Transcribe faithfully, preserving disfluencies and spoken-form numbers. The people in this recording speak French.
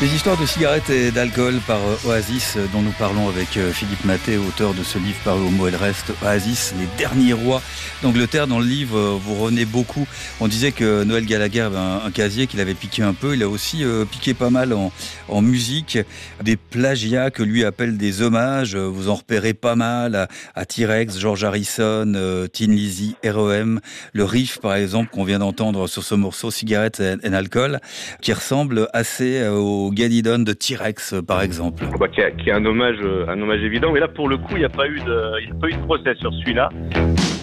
Les histoires de cigarettes et d'alcool par Oasis, dont nous parlons avec Philippe Mathey, auteur de ce livre paru au Mot et le Reste, Oasis, les derniers rois d'Angleterre. Dans le livre, vous revenez beaucoup. On disait que Noël Gallagher avait un, un casier qu'il avait piqué un peu. Il a aussi euh, piqué pas mal en, en musique, des plagiats que lui appelle des hommages. Vous en repérez pas mal à, à T-Rex, George Harrison, euh, Tin Lizzy, R E M. Le riff, par exemple, qu'on vient d'entendre sur ce morceau, Cigarettes and Alcohol, qui ressemble assez au Gadidon de T-Rex, par exemple. Bah, qui, a, qui a un hommage, un hommage évident, mais là pour le coup il n'y a pas eu de, il n'y a pas eu de procès sur celui-là.